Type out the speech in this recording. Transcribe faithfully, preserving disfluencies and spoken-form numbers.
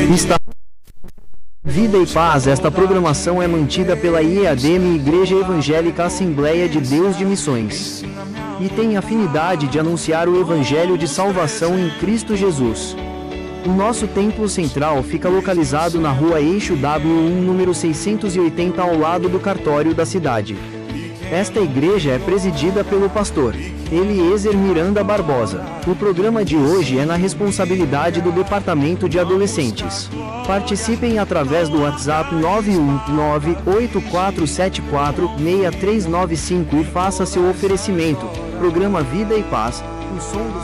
Está Vida e Paz. Esta programação é mantida pela I E A D M Igreja Evangélica Assembleia de Deus de Missões e tem afinidade de anunciar o Evangelho de salvação em Cristo Jesus. O nosso templo central fica localizado na rua Eixo W um, número seiscentos e oitenta, ao lado do cartório da cidade. Esta igreja é presidida pelo pastor Eliezer Miranda Barbosa. O programa de hoje é na responsabilidade do Departamento de Adolescentes. Participem através do WhatsApp nove um nove, oito quatro sete quatro, seis três nove cinco e faça seu oferecimento. Programa Vida e Paz, o som do